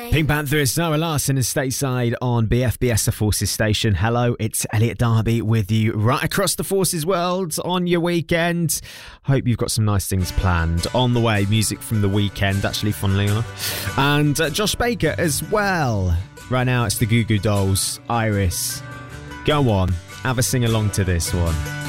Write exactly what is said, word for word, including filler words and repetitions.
Pink Panthers, Noah Larson and Stateside on B F B S, the Forces station. Hello, it's Elliot Darby with you right across the Forces world on your weekend. Hope you've got some nice things planned. On the way, music from the weekend, actually, funnily enough. And uh, Josh Baker as well. Right now, it's the Goo Goo Dolls, Iris. Go on, have a sing along to this one.